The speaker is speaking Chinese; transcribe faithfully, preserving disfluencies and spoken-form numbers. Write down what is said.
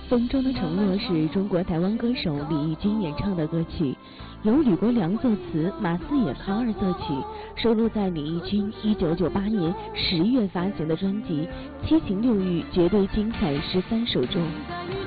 风中的承诺是中国台湾歌手李翊君演唱的歌曲，由吕国良作词，马思野、康二作曲，收录在李翊君一九九八年十月发行的专辑《七情六欲绝对精彩十三首》中。